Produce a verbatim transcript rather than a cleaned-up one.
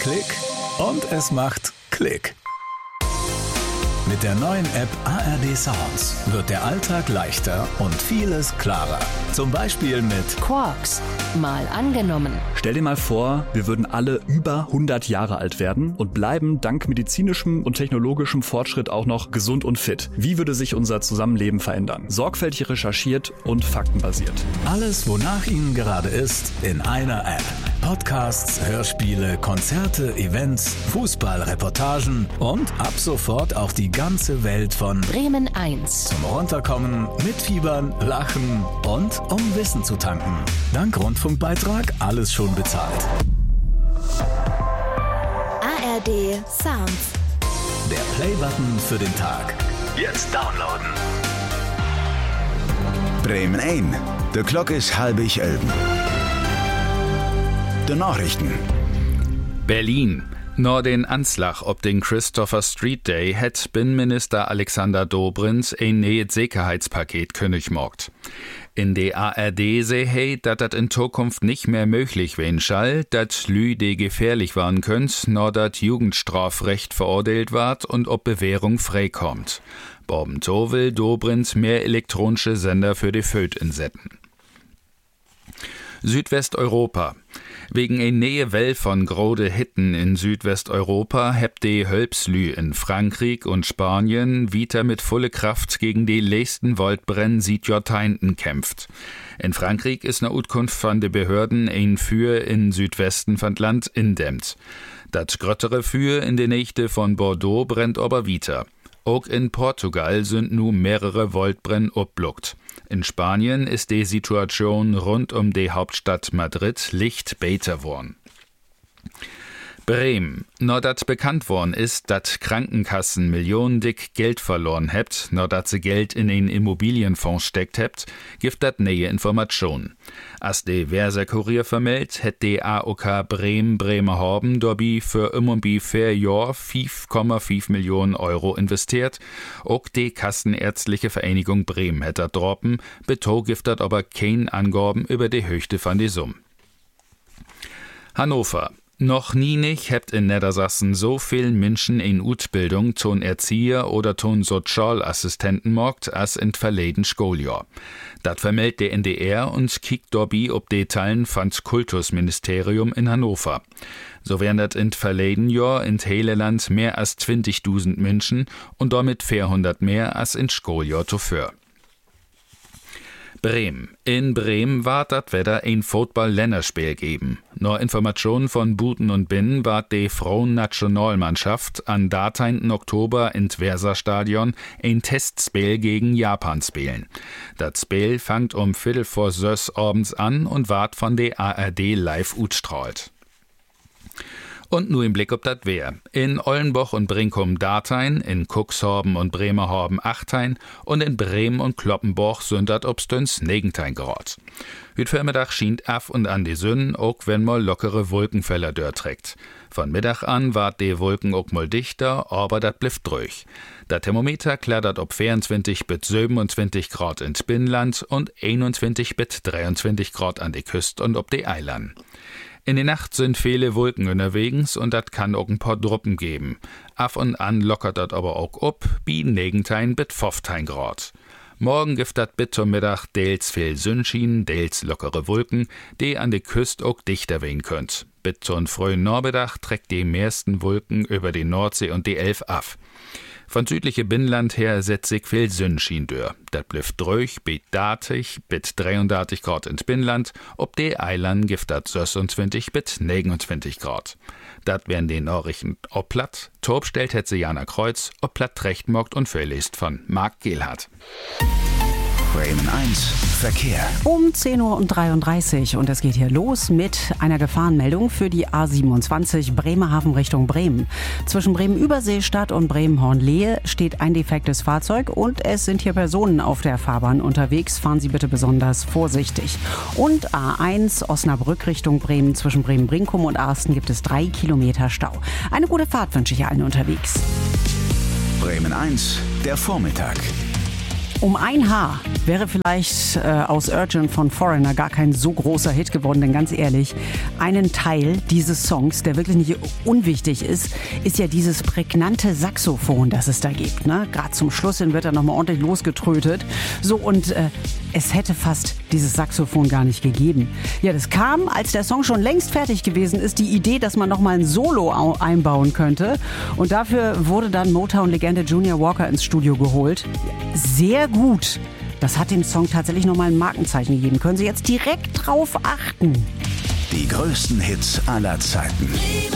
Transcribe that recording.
Klick und es macht Klick. Mit der neuen App A R D Sounds wird der Alltag leichter und vieles klarer. Zum Beispiel mit Quarks. Mal angenommen. Stell dir mal vor, wir würden alle über hundert Jahre alt werden und bleiben dank medizinischem und technologischem Fortschritt auch noch gesund und fit. Wie würde sich unser Zusammenleben verändern? Sorgfältig recherchiert und faktenbasiert. Alles, wonach Ihnen gerade ist, in einer App. Podcasts, Hörspiele, Konzerte, Events, Fußballreportagen und ab sofort auch die ganze Welt von Bremen eins. Zum Runterkommen, mitfiebern, lachen und um Wissen zu tanken. Dank Rundfunkbeitrag alles schon bezahlt. A R D Sounds. Der Play-Button für den Tag. Jetzt downloaden. Bremen ein. De klok is halbig elben. De Nachrichten. Berlin. Nur den Anschlag ob den Christopher Street Day hat Binnenminister Alexander Dobrindt ein neues Sicherheitspaket kündigt. In der A R D sehe he, dass das in Zukunft nicht mehr möglich werden soll, dass Lü, die gefährlich waren könnt, nur das Jugendstrafrecht verurteilt wird und ob Bewährung freikommt. Bobento will Dobrindt mehr elektronische Sender für die Föt insetzen. Südwesteuropa. Wegen ein neue Welle von grode Hitten in Südwesteuropa hebt die Hölpslü in Frankreich und Spanien wieder mit volle Kraft gegen die letzten Waldbrennen seit Jahrzehnten kämpft. In Frankreich ist nach Utkunft von den Behörden ein Feuer in Südwesten von Land indämmt. Das gröttere Feuer in der Nächte von Bordeaux brennt aber wieder. Auch in Portugal sind nun mehrere Waldbrennen obluckt. In Spanien ist die Situation rund um die Hauptstadt Madrid licht beter worden. Bremen. Nur dat bekannt worden ist, dat Krankenkassen millionendick Geld verloren hebt, nur dat sie Geld in einen Immobilienfonds steckt hebt, gibt dat neue Information. As de Verser Kurier vermeldt, het de A O K Bremen Bremerhaven dobi für immerbi vier Jahr fünf Komma fünf Millionen Euro investiert. Auch die Kassenärztliche Vereinigung Bremen het dat droppen, betog gibt dat aber kein Angaben über die Höchste von die Summe. Hannover. Noch nie nicht hebt in Niedersachsen so viel Menschen in Utbildung zum Erzieher oder zum Sozialassistenten morgt als in verleden Schuljahr. Dat vermeldet der N D R und kickt dobi ob Detaillen von's Kultusministerium in Hannover. So wären dat in verleden Jahr in Heileland mehr als zwanzigtausend Menschen und damit vierhundert mehr als in Schuljahr zuvor. Bremen. In Bremen war dat Wetter ein Football-Länderspiel geben. Nur Informationen von Buten und Binnen war die Frauen-Nationalmannschaft an dateinen Oktober in Weserstadion ein Testspiel gegen Japan spielen. Das Spiel fangt um Viertel vor sechs abends an und ward von der A R D live utstrahlt. Und nur im Blick ob dat wär. In Ollenboch und Brinkum Datein, in Cuxhaven und Bremerhaven Achtein und in Bremen und Kloppenborch sind dat obstöns Negentein gerot. Hüt Vormittag schient af und an die Sünnen, auch wenn mal lockere Wolkenfeller dörr trägt. Von Mittag an ward die Wolken auch mal dichter, aber dat blifft ruhig. Dat Thermometer klettert ob vierundzwanzig bis siebenundzwanzig Grad ins Binnenland und einundzwanzig bis dreiundzwanzig Grad an die Küste und ob die Eilanden. In der Nacht sind viele Wolken unterwegs und dat kann auch ein paar Druppen geben. Af und an lockert dat aber auch ob, bi Negentein bis fünfzehn Grad. Morgen gibt dat bis zum Mittag deels viel Sonnenschein, deels lockere Wolken, die an der Küste auch dichter wehen könnt. Bis zum frühen Nachmittag trägt die meisten Wolken über die Nordsee und die Elf af. Von südliche Binnenland her setzt sich viel Sonnenschein durch. Dat blifft ruhig, bis datig, bis dreiunddreißig Grad ins Binnenland, ob die Eiland gibt dat sechsundzwanzig bis neunundzwanzig Grad. Dat wären die Nachrichten ob platt. Torb stellt hetze Jana Kreuz, ob platt recht mockt und verliest von Marc Gehlhardt. Bremen eins Verkehr. Um zehn Uhr dreiunddreißig und es geht hier los mit einer Gefahrenmeldung für die A siebenundzwanzig Bremerhaven Richtung Bremen. Zwischen Bremen-Überseestadt und Bremen-Hornlehe steht ein defektes Fahrzeug und es sind hier Personen auf der Fahrbahn unterwegs. Fahren Sie bitte besonders vorsichtig. Und A eins Osnabrück Richtung Bremen. Zwischen Bremen-Brinkum und Arsten gibt es drei Kilometer Stau. Eine gute Fahrt wünsche ich allen unterwegs. Bremen eins, der Vormittag. Um ein Haar wäre vielleicht äh, aus Urgent von Foreigner gar kein so großer Hit geworden, denn ganz ehrlich, einen Teil dieses Songs, der wirklich nicht unwichtig ist, ist ja dieses prägnante Saxophon, das es da gibt. Ne? Gerade zum Schluss hin wird er nochmal ordentlich losgetrötet. So, und äh, es hätte fast dieses Saxophon gar nicht gegeben. Ja, das kam, als der Song schon längst fertig gewesen ist, die Idee, dass man nochmal ein Solo einbauen könnte. Und dafür wurde dann Motown-Legende Junior Walker ins Studio geholt. Sehr gut. Das hat dem Song tatsächlich nochmal ein Markenzeichen gegeben. Können Sie jetzt direkt drauf achten. Die größten Hits aller Zeiten.